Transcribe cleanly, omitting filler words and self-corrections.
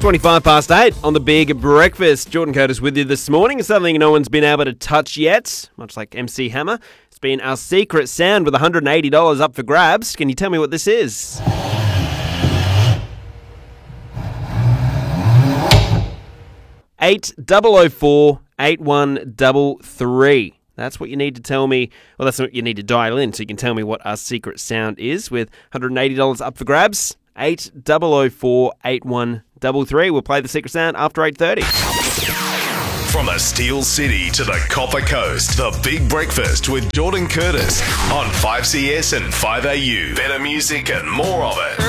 25 past 8 on the Big Breakfast. Jordan Curtis with you this morning. Something no one's been able to touch yet, much like MC Hammer. It's been our secret sound with $180 up for grabs. Can you tell me what this is? $804-8133. That's what you need to tell me. Well, that's what you need to dial in so you can tell me what our secret sound is with $180 up for grabs. 804-8133. We'll play the secret sound after 8:30. From the Steel City to the Copper Coast, the Big Breakfast with Jordan Curtis on 5CS and 5AU. Better music and more of it.